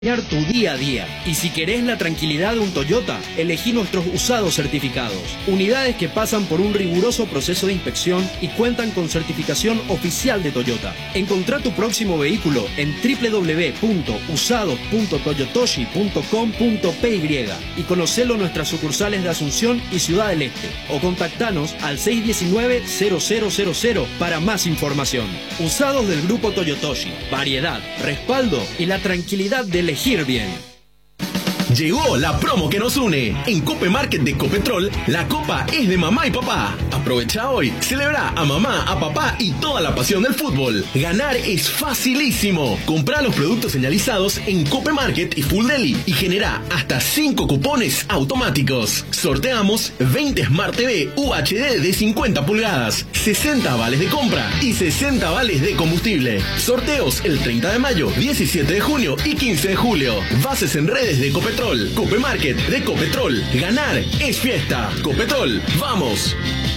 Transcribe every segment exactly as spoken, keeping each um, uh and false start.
tu día a día. Y si querés la tranquilidad de un Toyota, elegí nuestros usados certificados. Unidades que pasan por un riguroso proceso de inspección y cuentan con certificación oficial de Toyota. Encontrá tu próximo vehículo en doble u doble u doble u punto usados punto toyotoshi punto com punto p y y conocelo en nuestras sucursales de Asunción y Ciudad del Este. O contactanos al seis uno nueve, cero cero cero cero para más información. Usados del Grupo Toyotoshi. Variedad, respaldo y la tranquilidad de elegir bien. Llegó la promo que nos une. En Cope Market de Copetrol, la copa es de mamá y papá. Aprovecha hoy, celebra a mamá, a papá y toda la pasión del fútbol. Ganar es facilísimo. Comprá los productos señalizados en Cope Market y Full Deli y genera hasta cinco cupones automáticos. Sorteamos veinte Smart T V U H D de cincuenta pulgadas, sesenta vales de compra y sesenta vales de combustible. Sorteos el treinta de mayo, diecisiete de junio y quince de julio. Bases en redes de Copetrol. Cope Market de Copetrol. Ganar es fiesta. Copetrol, vamos.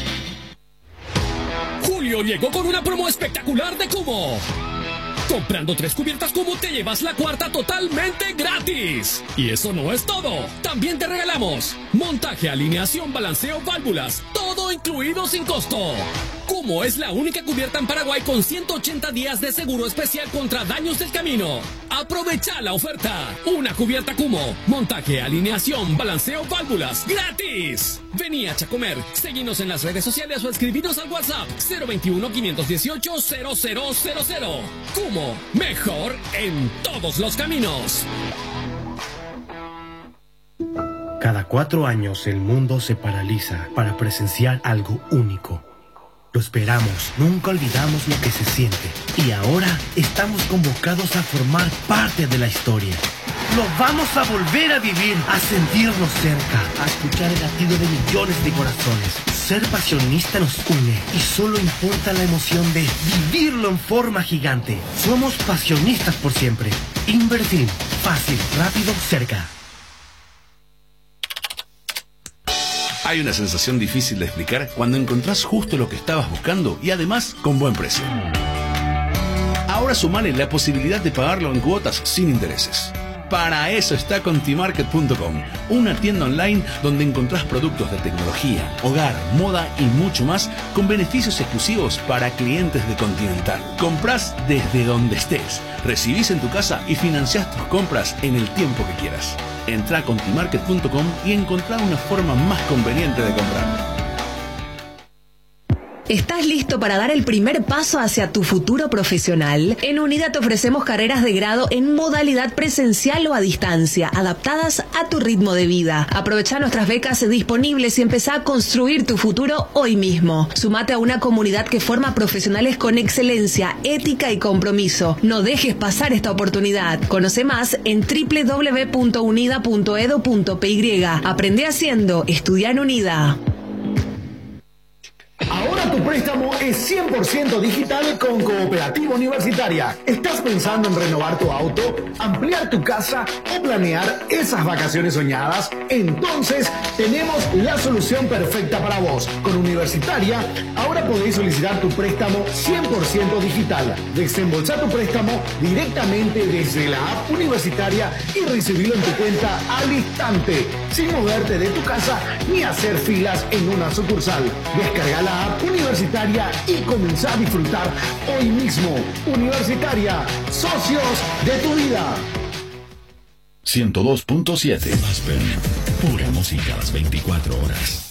Julio llegó con una promo espectacular de Cumo. Comprando tres cubiertas Cumo te llevas la cuarta totalmente gratis. Y eso no es todo. También te regalamos montaje, alineación, balanceo, válvulas, todo incluido sin costo. Cumo es la única cubierta en Paraguay con ciento ochenta días de seguro especial contra daños del camino. Aprovecha la oferta. Una cubierta Cumo, montaje, alineación, balanceo, válvulas, gratis. Vení a Chacomer, seguinos en las redes sociales o escribinos al WhatsApp cero veintiuno, quinientos dieciocho, cero cero cero cero. Cumo, mejor en todos los caminos. Cada cuatro años el mundo se paraliza para presenciar algo único. Lo esperamos, nunca olvidamos lo que se siente. Y ahora estamos convocados a formar parte de la historia. Lo vamos a volver a vivir, a sentirnos cerca, a escuchar el latido de millones de corazones. Ser pasionista nos une y solo importa la emoción de vivirlo en forma gigante. Somos pasionistas por siempre. Invertir, fácil, rápido, cerca. Hay una sensación difícil de explicar cuando encontrás justo lo que estabas buscando y además con buen precio. Ahora sumale la posibilidad de pagarlo en cuotas sin intereses. Para eso está Contimarket punto com, una tienda online donde encontrás productos de tecnología, hogar, moda y mucho más con beneficios exclusivos para clientes de Continental. Comprás desde donde estés, recibís en tu casa y financiás tus compras en el tiempo que quieras. Entrá a Contimarket punto com y encontrá una forma más conveniente de comprar. ¿Estás listo para dar el primer paso hacia tu futuro profesional? En UNIDA te ofrecemos carreras de grado en modalidad presencial o a distancia, adaptadas a tu ritmo de vida. Aprovecha nuestras becas disponibles y empezá a construir tu futuro hoy mismo. Sumate a una comunidad que forma profesionales con excelencia, ética y compromiso. No dejes pasar esta oportunidad. Conoce más en doble u doble u doble u punto unida punto edu punto p y. Aprende haciendo, estudia en UNIDA. Ahora tu préstamo es cien por ciento digital con Cooperativa Universitaria. ¿Estás pensando en renovar tu auto, ampliar tu casa o planear esas vacaciones soñadas? Entonces tenemos la solución perfecta para vos. Con Universitaria, ahora podés solicitar tu préstamo cien por ciento digital. Desembolsar tu préstamo directamente desde la app Universitaria y recibirlo en tu cuenta al instante, sin moverte de tu casa ni hacer filas en una sucursal. Descarga la app Universitaria y comenzá a disfrutar hoy mismo. Universitaria, socios de tu vida. ciento dos punto siete Aspen, pura música a las veinticuatro horas.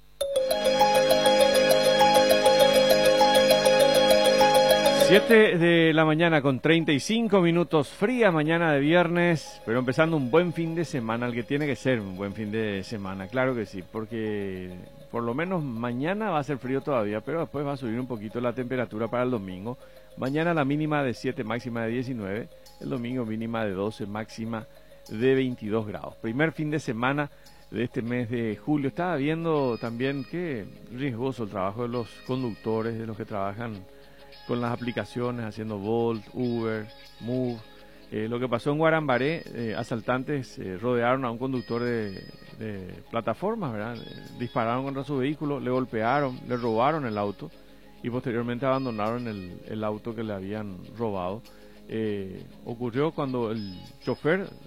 siete de la mañana con treinta y cinco minutos, fría mañana de viernes, pero empezando un buen fin de semana, el que tiene que ser un buen fin de semana, claro que sí, porque por lo menos mañana va a ser frío todavía, pero después va a subir un poquito la temperatura para el domingo. Mañana la mínima de siete, máxima de diecinueve, el domingo mínima de doce, máxima de veintidós grados. Primer fin de semana de este mes de julio. Estaba viendo también qué riesgoso el trabajo de los conductores, de los que trabajan con las aplicaciones, haciendo Bolt, Uber, Move. Eh, lo que pasó en Guarambaré, eh, asaltantes eh, rodearon a un conductor de, de plataformas, ¿verdad? Eh, dispararon contra su vehículo, le golpearon, le robaron el auto y posteriormente abandonaron el, el auto que le habían robado. eh, ocurrió cuando el chofer